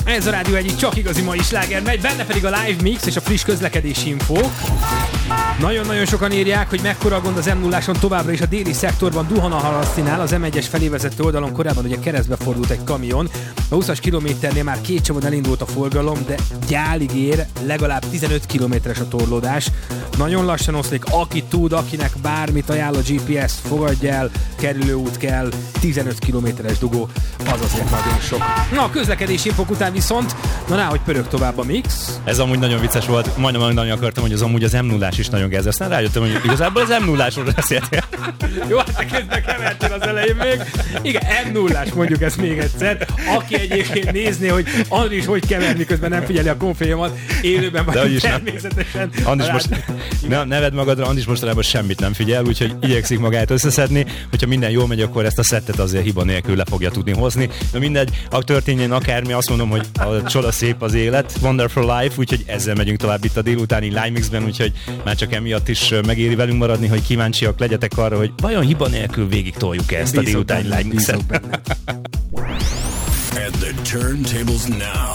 Ez a Rádió egyik csak igazi mai sláger megy, benne pedig a live mix és a friss közlekedési info. Nagyon-nagyon sokan írják, hogy mekkora gond az M0-áson továbbra is a déli szektorban Duhana-Harasztinál, az M1-es felé vezető oldalon korábban ugye keresztbe fordult egy kamion. A 20-as kilométernél már 2 csomód elindult a forgalom, de gyálig ér, legalább 15 kilométeres a torlódás. Nagyon lassan oszlik, aki tud, akinek bármit ajánl a GPS, fogadj el, kerülőút kell, 15 kilométeres dugó, az azért nagyon sok. Na, a közlekedési infok után viszont, hogy pörög tovább a mix. Ez amúgy nagyon vicces volt, majdnem mondani akartam, hogy az amúgy az M0-ás is nagyon gáz. Aztán rájöttem, hogy igazából az M0-ásról beszéltél. Jó, hát te közben kevertél az elején még. Igen, M0-ás mondjuk ezt még egyszer. Aki egyébként nézné, hogy Andris hogy kever, miközben nem figyeli a konfélyomat, élőben vagy természetesen. Andris most, ne vedd magadra, Andris mostanában semmit nem figyel, úgyhogy igyekszik magát összeszedni. Hogyha minden jól megy, akkor ezt a szettet azért hiba nélkül le fogja tudni hozni. De mindegy, történjen akármi, azt mondom, hogy a csoda szép az élet, wonderful life, úgyhogy ezzel megyünk tovább itt a délutáni Live Mixben, úgyhogy már csak emiatt is megéri velünk maradni, hogy kíváncsiak legyetek arra, hogy vajon hiba nélkül végig toljuk ezt a délutáni Live Mixet. And the turntables now.